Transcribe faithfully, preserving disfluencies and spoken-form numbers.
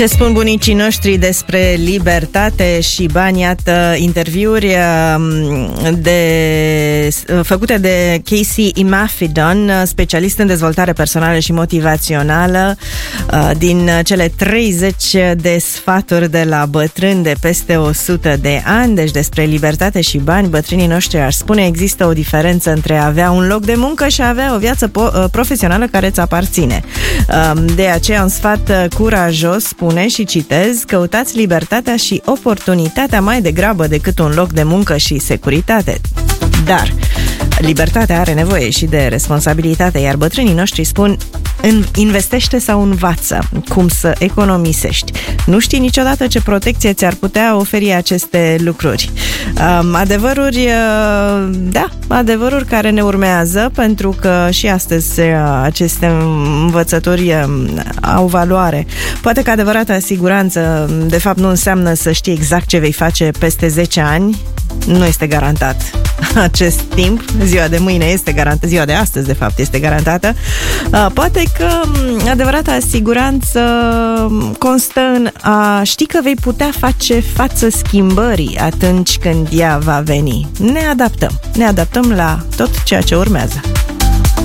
Ce spun bunicii noștri despre libertate și bani? Iată interviuri de, făcute de Casey Imafidon, specialist în dezvoltare personală și motivațională, din cele treizeci de sfaturi de la bătrâni de peste o sută de ani. Deci despre libertate și bani, bătrânii noștri ar spune: există o diferență între a avea un loc de muncă și a avea o viață profesională care îți aparține. De aceea un sfat curajos spune, și citez: căutați libertatea și oportunitatea mai degrabă decât un loc de muncă și securitate. Dar libertatea are nevoie și de responsabilitate, iar bătrânii noștri spun: investește sau învață cum să economisești. Nu știi niciodată ce protecție ți-ar putea oferi aceste lucruri. Adevăruri, da, adevăruri care ne urmează, pentru că și astăzi aceste învățături au valoare. Poate că adevărata siguranță, de fapt, nu înseamnă să știi exact ce vei face peste zece ani. Nu este garantat acest timp. Ziua de mâine este garantată, ziua de astăzi, de fapt, este garantată. Poate că adevărata siguranță constă în a ști că vei putea face față schimbării atunci când ea va veni. Ne adaptăm. Ne adaptăm la tot ceea ce urmează.